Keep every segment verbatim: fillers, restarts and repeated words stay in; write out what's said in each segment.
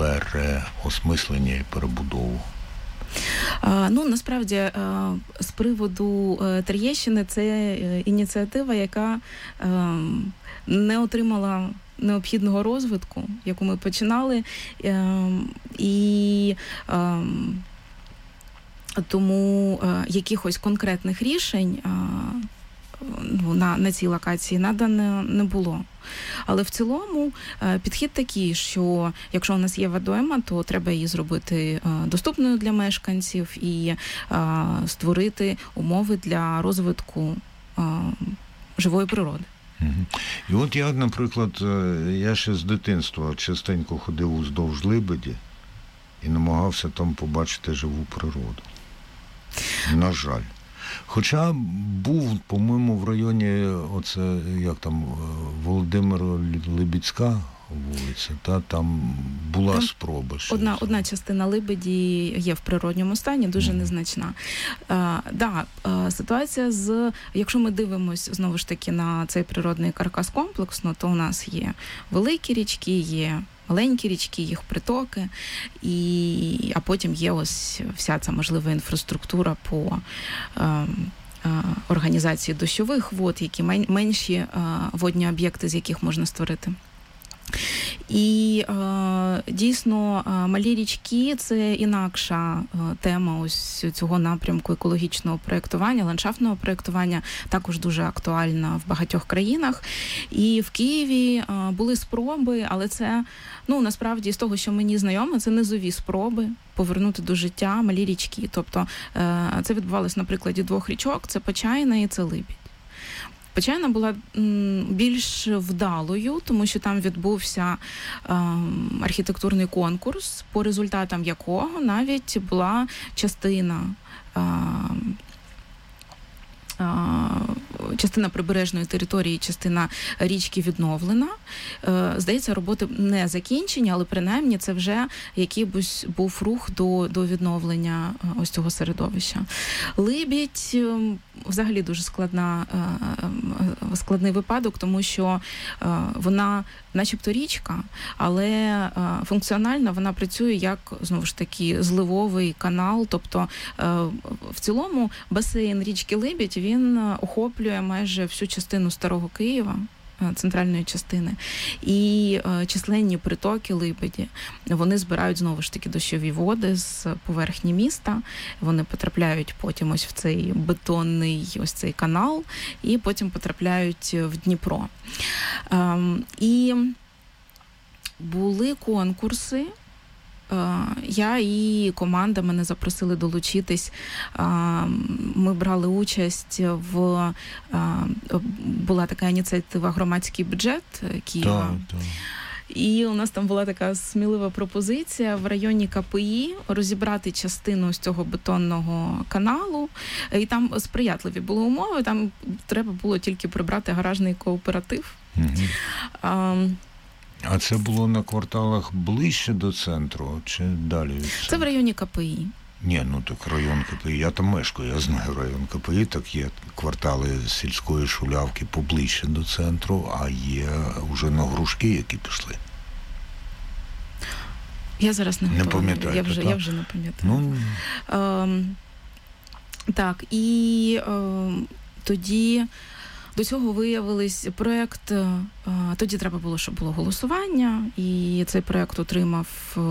переосмислення і перебудову? Ну, насправді, з приводу Троєщини, це ініціатива, яка не отримала необхідного розвитку, яку ми починали, і тому якихось конкретних рішень на, на цій локації надано не було. Але в цілому підхід такий, що якщо у нас є водойма, то треба її зробити доступною для мешканців і створити умови для розвитку живої природи. І от я, наприклад, я ще з дитинства частенько ходив уздовж Либеді і намагався там побачити живу природу. На жаль. Хоча був, по-моєму, в районі, оце, як там, Володимиро-Либідська вулиця, та там була там спроба. Одна, одна частина Либеді є в природньому стані, дуже mm. незначна. А, да, ситуація з, якщо ми дивимось, знову ж таки, на цей природний каркас комплексно, то у нас є великі річки, є маленькі річки, їх притоки, і, а потім є ось вся ця можлива інфраструктура по е, е, організації дощових вод, які мен, менші е, водні об'єкти, з яких можна створити. І е, дійсно малі річки – це інакша е, тема ось цього напрямку екологічного проєктування, ландшафтного проєктування, також дуже актуальна в багатьох країнах. І в Києві е, були спроби, але це, ну, насправді, з того, що мені знайомо, це низові спроби повернути до життя малі річки. Тобто е, це відбувалося на прикладі двох річок – це Почайна і це Либідь. Почайна була м, більш вдалою, тому що там відбувся е, архітектурний конкурс, по результатам якого навіть була частина е, е, частина прибережної території, частина річки відновлена. Е, здається, роботи не закінчені, але принаймні це вже якийсь був рух до, до відновлення ось цього середовища. Либідь взагалі дуже складна, складний випадок, тому що вона начебто річка, але функціонально вона працює як, знову ж таки, зливовий канал, тобто в цілому басейн річки Либідь, він охоплює майже всю частину Старого Києва, центральної частини, і е, численні притоки Либеді, вони збирають, знову ж таки, дощові води з поверхні міста, вони потрапляють потім ось в цей бетонний ось цей канал, і потім потрапляють в Дніпро. Е, і були конкурси, я і команда мене запросили долучитись. Ми брали участь в... Була така ініціатива «Громадський бюджет» Києва. Так, так. І у нас там була така смілива пропозиція в районі ка пе і розібрати частину з цього бетонного каналу. І там сприятливі були умови, там треба було тільки прибрати гаражний кооператив. Угу. А, А це було на кварталах ближче до центру чи далі від центру? Це в районі ка пе і. Ні, ну так район ка пе і. Я там мешкаю, я знаю район ка пе і, так є квартали сільської Шулявки поближче до центру, а є вже на Грушки, які пішли. Я зараз не, не пам'ятаю. Я вже, я вже не пам'ятаю. Ну... Ем, так, і ем, тоді... До цього виявилось проєкт, тоді треба було, щоб було голосування, і цей проєкт отримав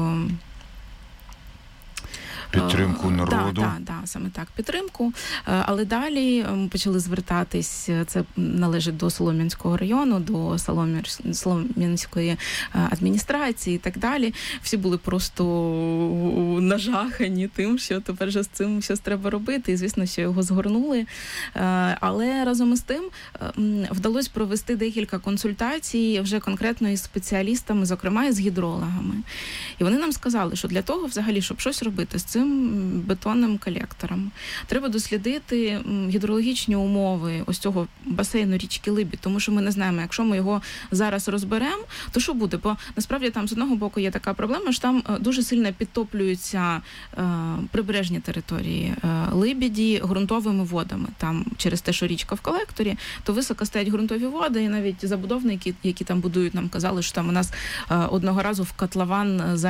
підтримку народу. Так, да, да, да, саме так, підтримку. Але далі ми почали звертатись, це належить до Солом'янського району, до Солом'янської адміністрації і так далі. Всі були просто нажахані тим, що тепер вже з цим щось треба робити. І, звісно, що його згорнули. Але разом із тим вдалося провести декілька консультацій вже конкретно із спеціалістами, зокрема із гідрологами. І вони нам сказали, що для того, взагалі, щоб щось робити з цим бетонним колектором, треба дослідити гідрологічні умови ось цього басейну річки Либідь, тому що ми не знаємо, якщо ми його зараз розберемо, то що буде? Бо насправді там з одного боку є така проблема, що там дуже сильно підтоплюються е, прибережні території е, Либіді ґрунтовими водами. Там через те, що річка в колекторі, то високо стоять ґрунтові води, і навіть забудовники, які там будують, нам казали, що там у нас е, одного разу в котлован